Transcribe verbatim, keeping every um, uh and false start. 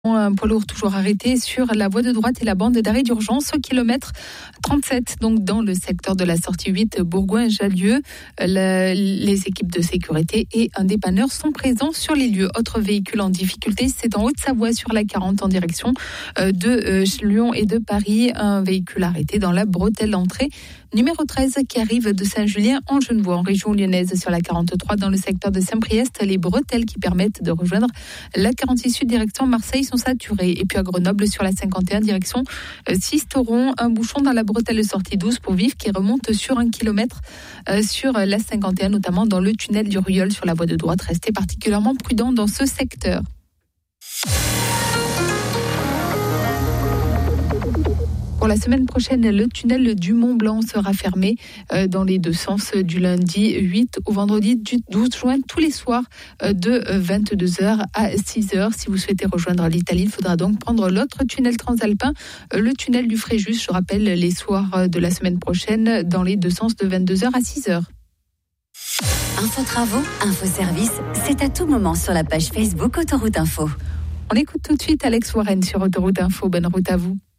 Un poids lourd toujours arrêté sur la voie de droite et la bande d'arrêt d'urgence au kilomètre trente-sept, donc dans le secteur de la sortie huit Bourgoin-Jallieu. Le, les équipes de sécurité et un dépanneur sont présents sur les lieux. Autre véhicule en difficulté, c'est en Haute-Savoie sur la quarante en direction de Lyon et de Paris. Un véhicule arrêté dans la bretelle d'entrée numéro treize qui arrive de Saint-Julien en Genevois, en région lyonnaise sur la quarante-trois dans le secteur de Saint-Priest. Les bretelles qui permettent de rejoindre la quarante-six sud direction Marseille sont saturées. Et puis à Grenoble sur la cinquante et un direction Sisteron, un bouchon dans la bretelle sortie douze pour Vif qui remonte sur un kilomètre sur la cinquante et un, notamment dans le tunnel du Rieul sur la voie de droite. Restez particulièrement prudents dans ce secteur. Pour la semaine prochaine, le tunnel du Mont-Blanc sera fermé dans les deux sens du lundi huit au vendredi douze juin, tous les soirs de vingt-deux heures à six heures. Si vous souhaitez rejoindre l'Italie, il faudra donc prendre l'autre tunnel transalpin, le tunnel du Fréjus. Je rappelle, les soirs de la semaine prochaine, dans les deux sens de vingt-deux heures à six heures. Info Travaux, Info Service, c'est à tout moment sur la page Facebook Autoroute Info. On écoute tout de suite Alex Warren sur Autoroute Info. Bonne route à vous.